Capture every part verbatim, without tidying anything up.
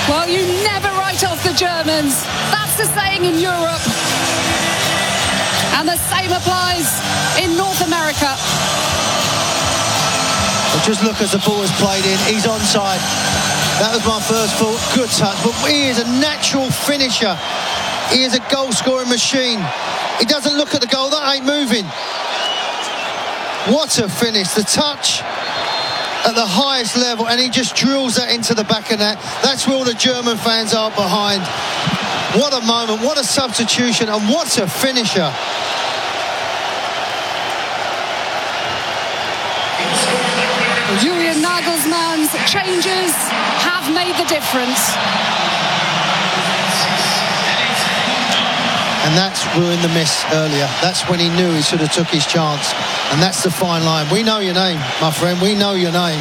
Well, you never write off the Germans. That's the saying in Europe. And the same applies in North America. Well, just look as the ball is played in. He's onside. That was my first thought. Good touch. But he is a natural finisher. He is a goal-scoring machine. He doesn't look at the goal. That ain't moving. What a finish. The touch at the highest level, and he just drills that into the back of that. That's where all the German fans are behind. What a moment. What a substitution. And what a finisher. Julian Nagelsmann's changes have made the difference. And that's ruined the miss earlier. That's when he knew he should have took his chance. And that's the fine line. We know your name, my friend. We know your name.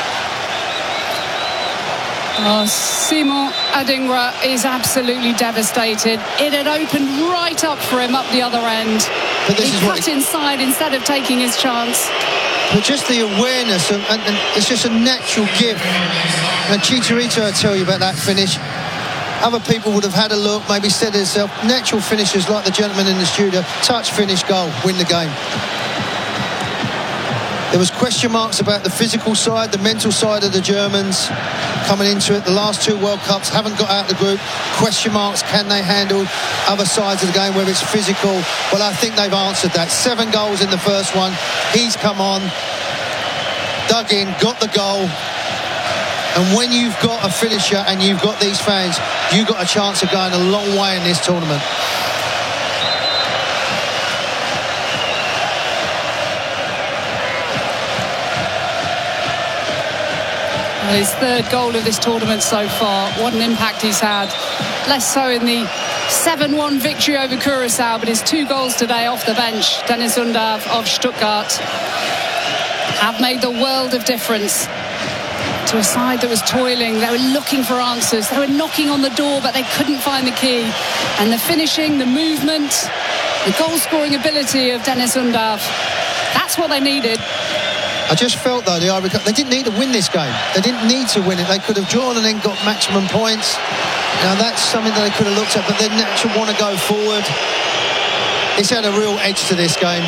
Oh, Simon Adingra is absolutely devastated. It had opened right up for him up the other end. But this he is cut what he... inside instead of taking his chance. But just the awareness, of, and, and it's just a natural gift. And Chicharito, I tell you about that finish. Other people would have had a look, maybe said to themselves, natural finishers like the gentleman in the studio, touch, finish, goal, win the game. There was question marks about the physical side, the mental side of the Germans coming into it. The last two World Cups haven't got out of the group. Question marks, can they handle other sides of the game, whether it's physical? Well, I think they've answered that. Seven goals in the first one. He's come on, dug in, got the goal. And when you've got a finisher and you've got these fans, you've got a chance of going a long way in this tournament. His third goal of this tournament so far. What an impact he's had. Less so in the seven one victory over Curaçao, but his two goals today off the bench, Dennis Undav of Stuttgart, have made the world of difference to a side that was toiling. They were looking for answers. They were knocking on the door, but they couldn't find the key. And the finishing, the movement, the goal-scoring ability of Dennis Undav, that's what they needed. I just felt, though, the Ivory Coast, they didn't need to win this game. They didn't need to win it. They could have drawn and then got maximum points. Now, that's something that they could have looked at, but they naturally want to go forward. It's had a real edge to this game.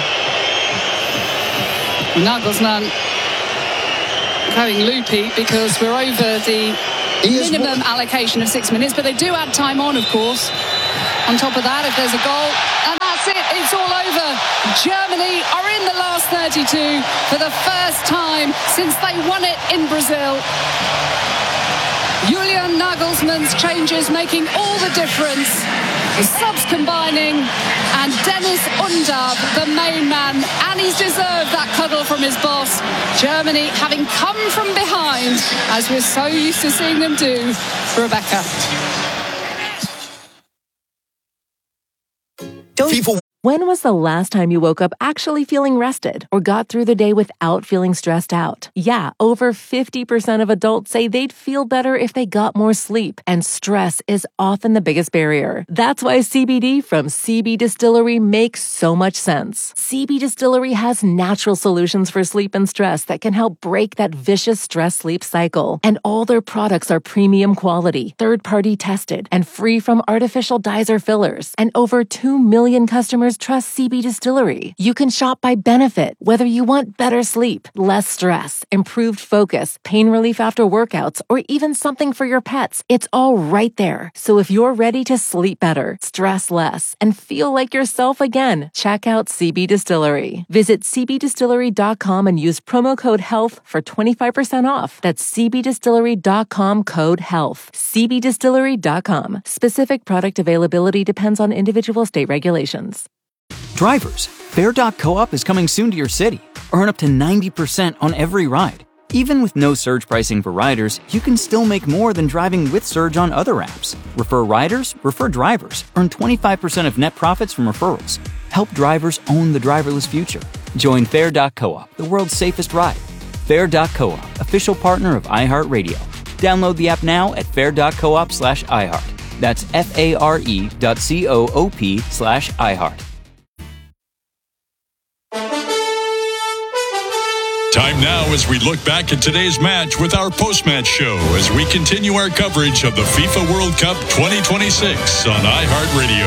Nagelsmann going loopy because we're over the minimum allocation of six minutes, but they do add time on, of course. On top of that, if there's a goal, and that's it, it's all over. Germany are in the last thirty-two for the first time since they won it in Brazil. Julian Nagelsmann's changes making all the difference. The subs combining, and Dennis Undav, the main man, and he's deserved that cuddle from his boss. Germany having come from behind, as we're so used to seeing them do. Rebecca. People. When was the last time you woke up actually feeling rested or got through the day without feeling stressed out? Yeah, over fifty percent of adults say they'd feel better if they got more sleep, and stress is often the biggest barrier. That's why C B D from C B Distillery makes so much sense. C B Distillery has natural solutions for sleep and stress that can help break that vicious stress-sleep cycle. And all their products are premium quality, third-party tested, and free from artificial dyes or fillers. And over two million customers trust C B Distillery. You can shop by benefit, whether you want better sleep, less stress, improved focus, pain relief after workouts, or even something for your pets. It's all right there. So if you're ready to sleep better, stress less, and feel like yourself again, check out C B Distillery. Visit c b distillery dot com and use promo code HEALTH for twenty-five percent off. That's c b distillery dot com code HEALTH. c b distillery dot com. Specific product availability depends on individual state regulations. Drivers, Fare dot coop is coming soon to your city. Earn up to ninety percent on every ride. Even with no surge pricing for riders, you can still make more than driving with Surge on other apps. Refer riders, refer drivers. Earn twenty-five percent of net profits from referrals. Help drivers own the driverless future. Join Fare dot coop, the world's safest ride. Fare dot coop, official partner of iHeartRadio. Download the app now at fare dot coop slash iHeart. That's F-A-R-E dot C-O-O-P slash iHeart. Time now as we look back at today's match with our post-match show as we continue our coverage of the FIFA World Cup twenty twenty-six on iHeartRadio.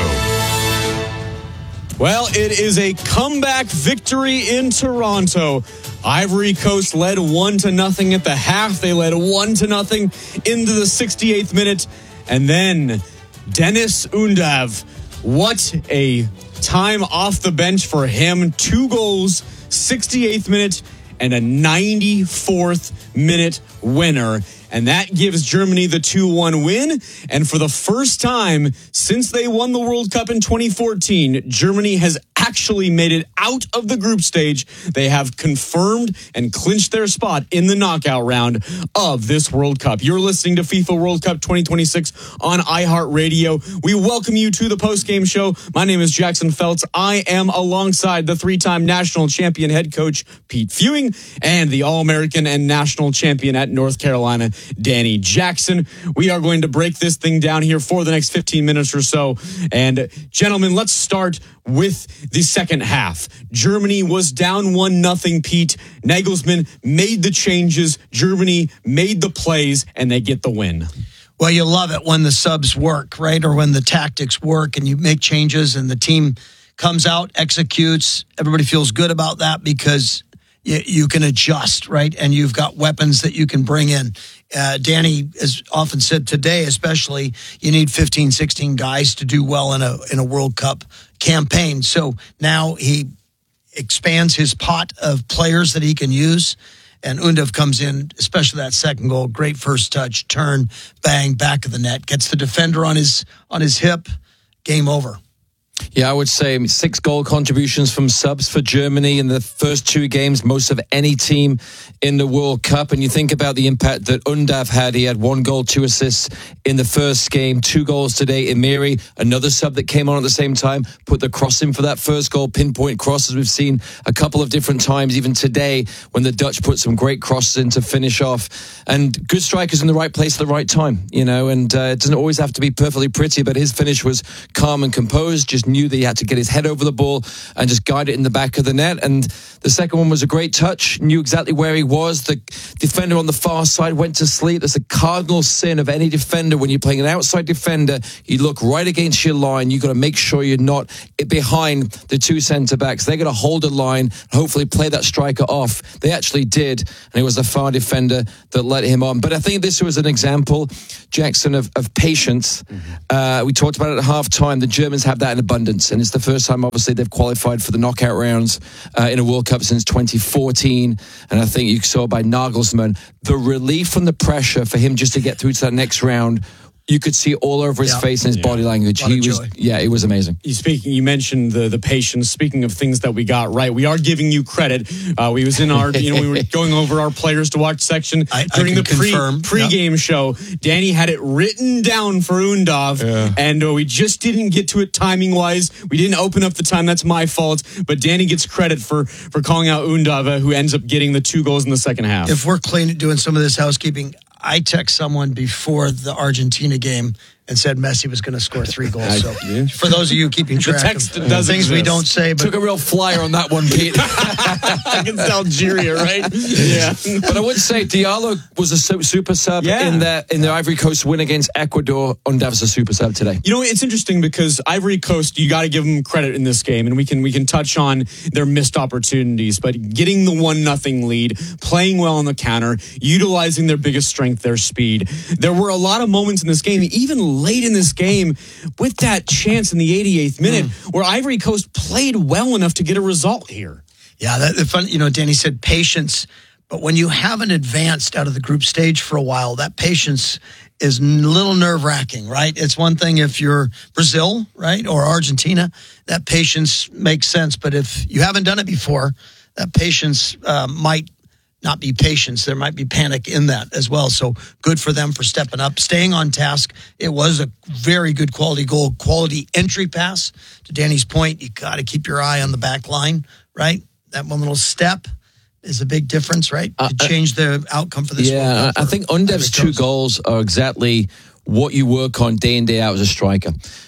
Well, it is a comeback victory in Toronto. Ivory Coast led one to nothing at the half. They led one to nothing into the sixty-eighth minute. And then Deniz Undav, what a time off the bench for him. Two goals, sixty-eighth minute, and a ninety-fourth minute winner. And that gives Germany the two one win. And for the first time since they won the World Cup in twenty fourteen, Germany has actually made it out of the group stage. They have confirmed and clinched their spot in the knockout round of this World Cup. You're listening to FIFA World Cup twenty twenty-six on iHeartRadio. We welcome you to the postgame show. My name is Jackson Feltz. I am alongside the three-time national champion head coach Pete Fewing and the All-American and national champion at North Carolina, Danny Jackson. We are going to break this thing down here for the next fifteen minutes or so. And gentlemen, let's start with the second half. Germany was down one nothing, Pete. Nagelsmann made the changes. Germany made the plays, and they get the win. Well, you love it when the subs work, right? Or when the tactics work and you make changes and the team comes out, executes. Everybody feels good about that because you, you can adjust, right? And you've got weapons that you can bring in. Uh, Danny has often said today, especially, you need fifteen, sixteen guys to do well in a in a World Cup campaign. So now he expands his pot of players that he can use. And Undav comes in, especially that second goal. Great first touch, turn, bang, back of the net. Gets the defender on his on his hip. Game over. Yeah, I would say six goal contributions from subs for Germany in the first two games, most of any team in the World Cup. And you think about the impact that Undav had. He had one goal, two assists in the first game, two goals today. Emiri, another sub that came on at the same time, put the cross in for that first goal, pinpoint cross, as we've seen a couple of different times, even today, when the Dutch put some great crosses in to finish off. And good strikers in the right place at the right time, you know, and uh, it doesn't always have to be perfectly pretty, but his finish was calm and composed, just knew that he had to get his head over the ball and just guide it in the back of the net. And the second one was a great touch, knew exactly where he was. The defender on the far side went to sleep. That's a cardinal sin of any defender. When you're playing an outside defender, you look right against your line. You've got to make sure you're not behind the two centre-backs. They're going to hold a line, hopefully play that striker off. They actually did, and it was the far defender that let him on. But I think this was an example, Jackson, of, of patience. Mm-hmm. Uh, we talked about it at half-time. The Germans have that in abundance. And it's the first time, obviously, they've qualified for the knockout rounds uh, in a World Cup since twenty fourteen. And I think you saw by Nagelsmann, the relief from the pressure for him just to get through to that next round. You could see all over his yeah. face and his yeah. body language. He was, joy. yeah, it was amazing. You speaking, you mentioned the the patience. Speaking of things that we got right, we are giving you credit. Uh, we was in our, you know, we were going over our players to watch section I, during I the pre confirm. pregame yep. show. Danny had it written down for Undav, yeah. and uh, we just didn't get to it timing wise. We didn't open up the time. That's my fault. But Danny gets credit for for calling out Undav, uh, who ends up getting the two goals in the second half. If we're clean doing some of this housekeeping, I text someone before the Argentina game and said Messi was going to score three goals. So for those of you keeping track of things exist. we don't say. But took a real flyer on that one, Pete. Against Algeria, right? Yeah. But I would say Diallo was a super sub yeah. in the in the Ivory Coast win against Ecuador. Undav's a super sub today. You know, it's interesting because Ivory Coast, you got to give them credit in this game, and we can we can touch on their missed opportunities, but getting the one nothing lead, playing well on the counter, utilizing their biggest strength, their speed. There were a lot of moments in this game, even late in this game, with that chance in the eighty-eighth minute, mm. where Ivory Coast played well enough to get a result here. Yeah, that, the fun, you know, Danny said patience, but when you haven't advanced out of the group stage for a while, that patience is a little nerve-wracking, right? It's one thing if you're Brazil, right, or Argentina, that patience makes sense, but if you haven't done it before, that patience uh, might not be patience. There might be panic in that as well. So good for them for stepping up, staying on task. It was a very good quality goal, quality entry pass. To Danny's point, you got to keep your eye on the back line, right? That one little step is a big difference, right? To uh, change the outcome for this. Yeah, I think Undav's two goals are exactly what you work on day in, day out as a striker.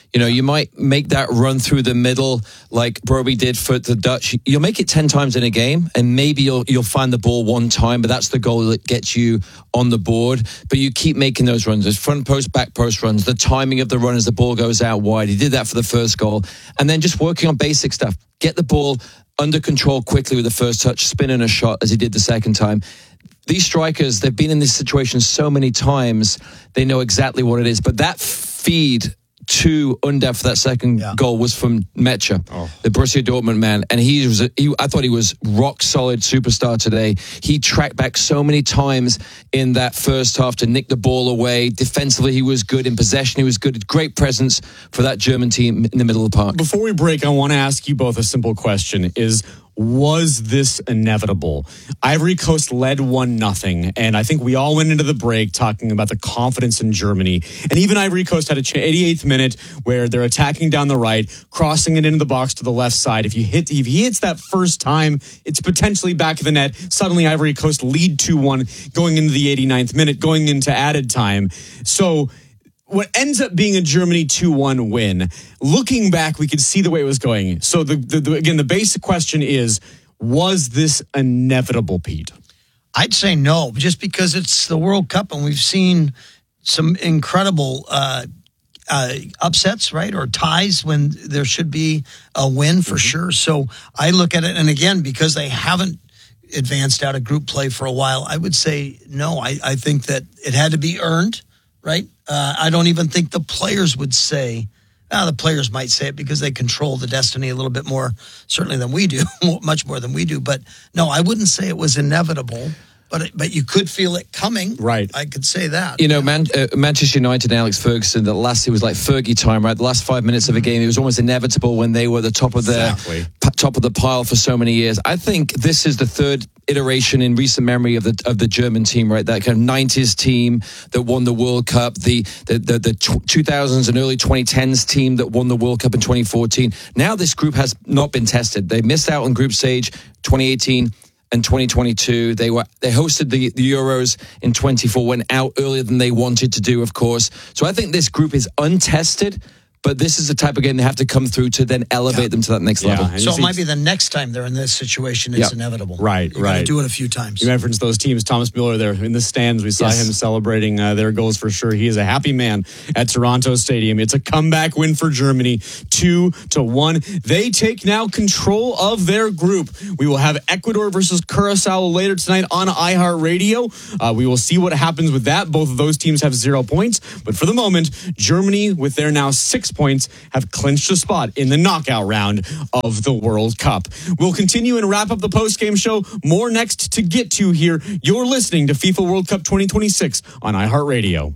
You know, you might make that run through the middle like Broby did for the Dutch. You'll make it ten times in a game, and maybe you'll you'll find the ball one time, but that's the goal that gets you on the board. But you keep making those runs, those front post, back post runs, the timing of the run as the ball goes out wide. He did that for the first goal. And then just working on basic stuff. Get the ball under control quickly with the first touch, spin in a shot as he did the second time. These strikers, they've been in this situation so many times, they know exactly what it is. But that feed to Undav for that second yeah. goal was from Mecha, oh. the Borussia Dortmund man, and he was a, he, I thought he was rock solid superstar today. He tracked back so many times in that first half to nick the ball away. Defensively, he was good. In possession, he was good. Great presence for that German team in the middle of the park. Before we break, I want to ask you both a simple question: Is was this inevitable? Ivory Coast led one nothing, and I think we all went into the break talking about the confidence in Germany. And even Ivory Coast had a eighty-eighth minute where they're attacking down the right, crossing it into the box to the left side. If you hit, if he hits that first time, it's potentially back of the net. Suddenly, Ivory Coast lead two one going into the eighty-ninth minute, going into added time. So what ends up being a Germany two one win, looking back, we could see the way it was going. So, the, the, the again, the basic question is, was this inevitable, Pete? I'd say no, just because it's the World Cup and we've seen some incredible uh, uh, upsets, right, or ties when there should be a win for mm-hmm. sure. So I look at it, and again, because they haven't advanced out of group play for a while, I would say no. I, I think that it had to be earned, right? Uh, I don't even think the players would say, uh, the players might say it because they control the destiny a little bit more, certainly than we do, much more than we do. But no, I wouldn't say it was inevitable, but it, but you could feel it coming. Right. I could say that. You know, Man, uh, Manchester United and Alex Ferguson, the last, it was like Fergie time, right? The last five minutes of a game, it was almost inevitable when they were the top of the exactly. p- top of the pile for so many years. I think this is the third iteration in recent memory of the of the German team, right? That kind of nineties team that won the World Cup, the the the, the two thousands and early twenty tens team that won the World Cup in twenty fourteen. Now this group has not been tested. They missed out on group stage twenty eighteen and twenty twenty-two. They were they hosted the, the Euros in twenty-four, went out earlier than they wanted to do, of course. So I think this group is untested. But this is the type of game they have to come through to then elevate yeah. them to that next yeah. level. And so it might be the next time they're in this situation, it's yep. inevitable. Right, you right. got to do it a few times. You referenced those teams. Thomas Müller there in the stands. We saw yes. him celebrating uh, their goals for sure. He is a happy man at Toronto Stadium. It's a comeback win for Germany, two to one. They take now control of their group. We will have Ecuador versus Curacao later tonight on iHeartRadio. Uh, we will see what happens with that. Both of those teams have zero points. But for the moment, Germany, with their now six points, have clinched a spot in the knockout round of the World Cup. We'll continue and wrap up the post-game show. More next to get to here. You're listening to FIFA World Cup twenty twenty-six on iHeartRadio.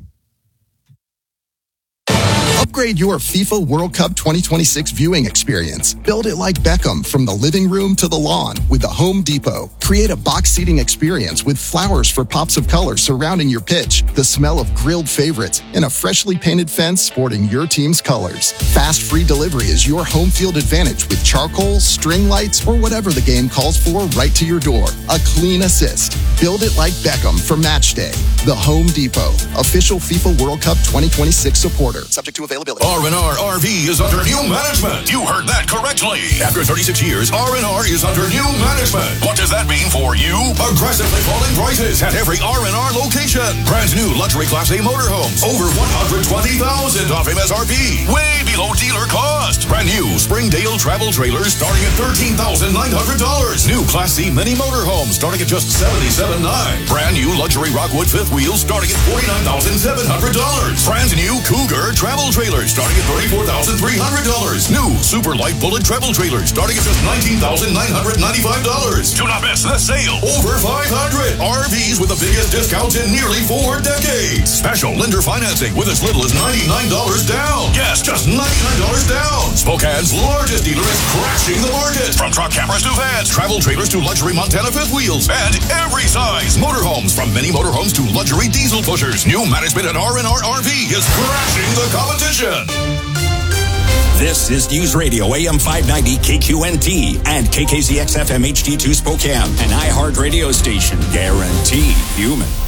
Upgrade your FIFA World Cup twenty twenty-six viewing experience. Build it like Beckham from the living room to the lawn with the Home Depot. Create a box seating experience with flowers for pops of color surrounding your pitch, the smell of grilled favorites, and a freshly painted fence sporting your team's colors. Fast free delivery is your home field advantage with charcoal, string lights, or whatever the game calls for right to your door. A clean assist. Build it like Beckham for match day. The Home Depot, official FIFA World Cup twenty twenty-six supporter. Subject to availability. R and R R V is under new management. You heard that correctly. After thirty-six years, R and R is under new management. What does that mean for you? Aggressively falling prices at every R and R location. Brand new luxury Class A motorhomes. Over one hundred twenty thousand dollars off M S R P. Way below dealer cost. Brand new Springdale travel trailers starting at thirteen thousand nine hundred dollars. New Class C mini motorhomes starting at just seventy-seven thousand nine hundred dollars. Brand new luxury Rockwood fifth wheels starting at forty-nine thousand seven hundred dollars. Brand new Cougar travel trailers starting at thirty-four thousand three hundred dollars. New Super Light Bullet travel trailers starting at just nineteen thousand nine hundred ninety-five dollars. Do not miss the sale. Over five hundred R Vs with the biggest discounts in nearly four decades. Special lender financing with as little as ninety-nine dollars down. Yes, just ninety-nine dollars down. Spokane's largest dealer is crashing the market. From truck cameras to vans, travel trailers to luxury Montana fifth wheels, and every size. Motorhomes, from mini motorhomes to luxury diesel pushers. New management at R and R R V is crashing the competition. This is News Radio A M five ninety K Q N T and K K Z X F M H D two Spokane, an iHeart radio station, guaranteed human.